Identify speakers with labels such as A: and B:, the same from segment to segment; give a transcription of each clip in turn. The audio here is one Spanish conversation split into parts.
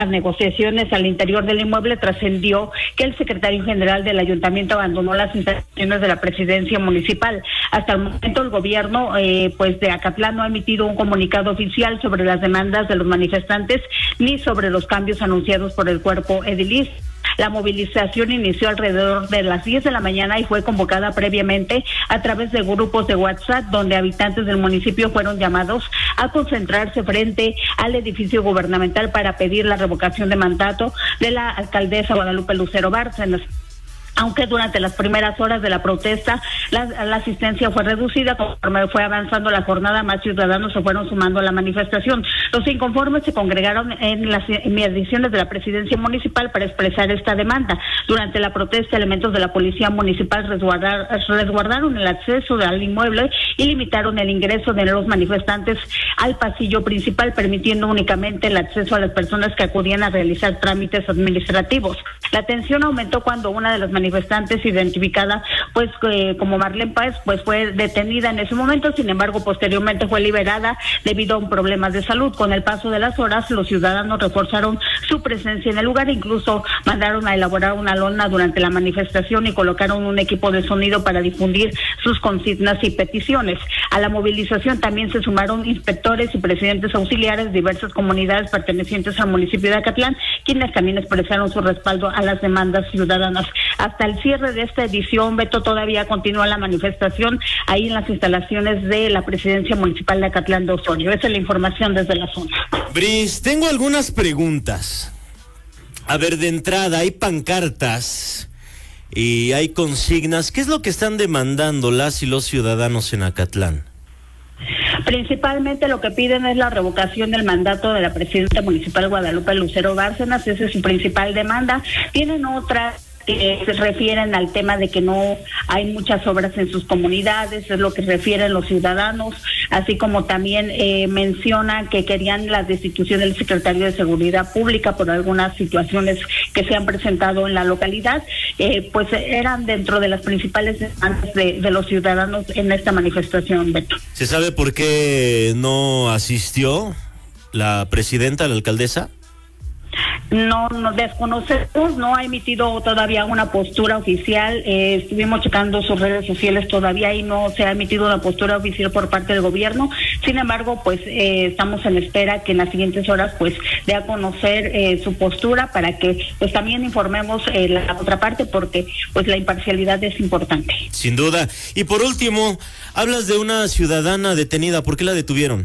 A: las negociaciones al interior del inmueble, trascendió que el secretario general del ayuntamiento abandonó las instalaciones de la presidencia municipal. Hasta el momento el gobierno de Acatlán no ha emitido un comunicado oficial sobre las demandas de los manifestantes ni sobre los cambios anunciados por el cuerpo edilicio. La movilización inició alrededor de las 10 de la mañana y fue convocada previamente a través de grupos de WhatsApp, donde habitantes del municipio fueron llamados a concentrarse frente al edificio gubernamental para pedir la revocación de mandato de la alcaldesa Guadalupe Lucero Bárcenas. Aunque durante las primeras horas de la protesta la asistencia fue reducida, conforme fue avanzando la jornada, más ciudadanos se fueron sumando a la manifestación. Los inconformes se congregaron en las inmediaciones de la presidencia municipal para expresar esta demanda. Durante la protesta, elementos de la policía municipal resguardaron el acceso al inmueble y limitaron el ingreso de los manifestantes al pasillo principal, permitiendo únicamente el acceso a las personas que acudían a realizar trámites administrativos. La tensión aumentó cuando una de las manifestantes, identificada como Marlene Páez, fue detenida en ese momento. Sin embargo, posteriormente fue liberada debido a un problema de salud. Con el paso de las horas, los ciudadanos reforzaron su presencia en el lugar, incluso mandaron a elaborar una lona durante la manifestación y colocaron un equipo de sonido para difundir sus consignas y peticiones. A la movilización también se sumaron inspectores y presidentes auxiliares de diversas comunidades pertenecientes al municipio de Acatlán, quienes también expresaron su respaldo a las demandas ciudadanas. Hasta el cierre de esta edición, Beto, todavía continúa la manifestación ahí en las instalaciones de la presidencia municipal de Acatlán de Osorio. Esa es la información desde la zona.
B: Bris, tengo algunas preguntas. A ver, de entrada, hay pancartas y hay consignas. ¿Qué es lo que están demandando las y los ciudadanos en Acatlán?
A: Principalmente lo que piden es la revocación del mandato de la presidenta municipal Guadalupe Lucero Bárcenas. Esa es su principal demanda. Tienen otras que se refieren al tema de que no hay muchas obras en sus comunidades, es lo que refieren los ciudadanos, así como también mencionan que querían la destitución del secretario de Seguridad Pública por algunas situaciones que se han presentado en la localidad, eran dentro de las principales demandas de los ciudadanos en esta manifestación, Beto.
B: ¿Se sabe por qué no asistió la presidenta, la alcaldesa?
A: No, nos desconocemos, no ha emitido todavía una postura oficial. Estuvimos checando sus redes sociales todavía y no se ha emitido una postura oficial por parte del gobierno. Sin embargo, estamos en espera que en las siguientes horas dé a conocer su postura para que también informemos la otra parte, porque la imparcialidad es importante.
B: Sin duda. Y por último, hablas de una ciudadana detenida. ¿Por qué la detuvieron?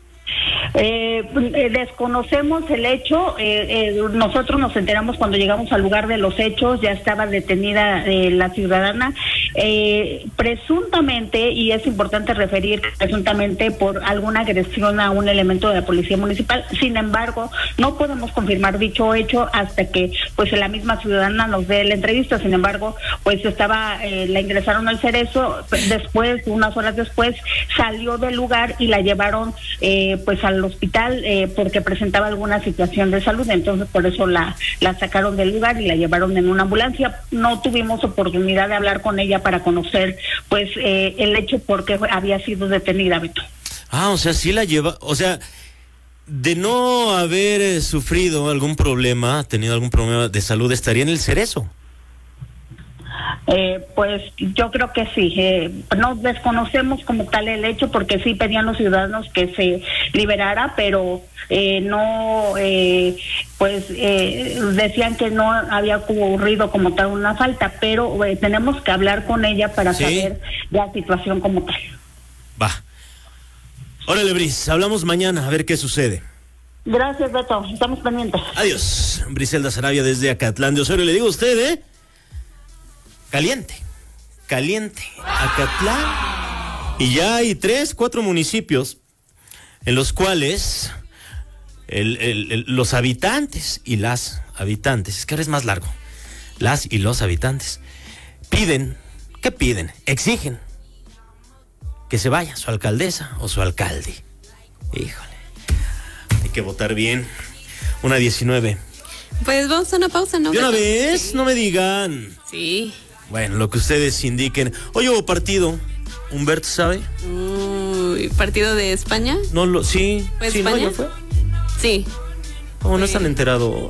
A: Desconocemos el hecho. Nosotros nos enteramos cuando llegamos al lugar de los hechos. Ya estaba detenida la ciudadana, presuntamente, y es importante referir presuntamente por alguna agresión a un elemento de la policía municipal. Sin embargo, no podemos confirmar dicho hecho hasta que la misma ciudadana nos dé la entrevista. Sin embargo, la ingresaron al Cerezo. Después, unas horas después, salió del lugar y la llevaron al hospital porque presentaba alguna situación de salud. Entonces por eso la sacaron del lugar y la llevaron en una ambulancia. No tuvimos oportunidad de hablar con ella para conocer el hecho por qué había sido detenida, Beto.
B: O sea, sí la lleva, de no haber sufrido algún problema, tenido algún problema de salud, estaría en el Cerezo.
A: Yo creo que sí. No desconocemos como tal el hecho, porque sí pedían los ciudadanos que se liberara, pero decían que no había ocurrido como tal una falta, pero tenemos que hablar con ella para saber la situación como tal.
B: Va. Órale, Bris, hablamos mañana a ver qué sucede.
A: Gracias, Beto, estamos pendientes.
B: Adiós. Briselda Sarabia desde Acatlán de Osorio. Le digo a usted, caliente, Acatlán. Y ya hay 3-4 municipios en los cuales los habitantes y las habitantes, es que ahora es más largo, las y los habitantes exigen que se vaya su alcaldesa o su alcalde. Híjole, hay que votar bien. 1:19.
C: Pues vamos a una pausa, ¿no?
B: ¿De una vez? No me digan.
C: Sí.
B: Bueno, lo que ustedes indiquen. Hoy hubo partido, ¿Humberto sabe?
C: ¿Partido de España?
B: No lo, sí.
C: ¿Fue
B: sí,
C: España?
B: ¿no? ¿Ya fue?
C: Sí.
B: No están enterados.